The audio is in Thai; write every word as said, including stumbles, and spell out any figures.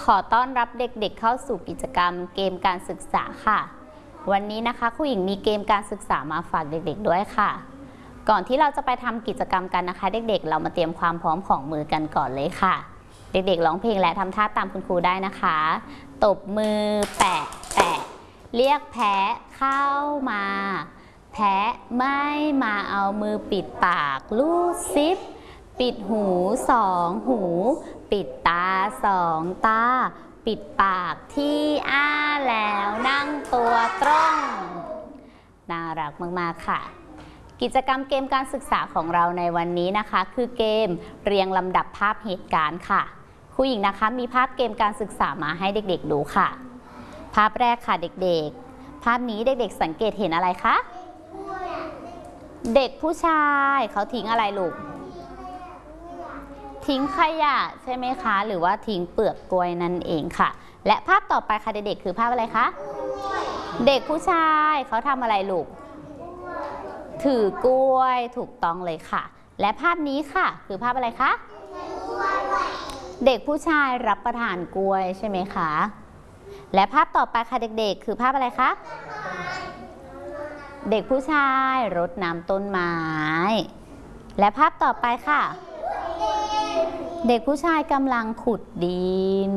ขอต้อนรับเด็กๆเข้าสู่กิจกรรมเกมการศึกษาค่ะวันนี้นะคะครูหญิงมีเกมการศึกษามาฝากเด็กๆด้วยค่ะก่อนที่เราจะไปทำกิจกรรมกันนะคะเด็กๆเรามาเตรียมความพร้อมของมือกันก่อนเลยค่ะเด็กๆร้องเพลงและทำท่าตามคุณครูได้นะคะตบมือแปะแปะเรียกแพะเข้ามาแพะไม่มาเอามือปิดปากลูดซิปปิดหูสองหูปิดตาสองตาปิดปากที่อ้าแล้วนั่งตัวตรงน่ารักมากๆค่ะกิจกรรมเกมการศึกษาของเราในวันนี้นะคะคือเกมเรียงลำดับภาพเหตุการณ์ค่ะครูหญิงนะคะมีภาพเกมการศึกษามาให้เด็กๆดูค่ะภาพแรกค่ะเด็กๆภาพนี้เด็กๆสังเกตเห็นอะไรคะเด็กผู้ชายเขาทิ้งอะไรลูกทิ้งขยะใช่ไหมคะหรือว่าทิ้งเปลือกกล้วยนั่นเองค่ะและภาพต่อไปค่ะเด็กๆคือภาพอะไรคะเด็กผู้ชายเขาทำอะไรลูกถือกล้วยถูกต้องเลยค่ะและภาพนี้ค่ะคือภาพอะไรคะเด็กผู้ชายรับประทานกล้วยใช่ไหมคะและภาพต่อไปค่ะเด็กๆคือภาพอะไรคะเด็กผู้ชายรดน้ำต้นไม้และภาพต่อไปค่ะเด็กผู้ชายกำลังขุดดิน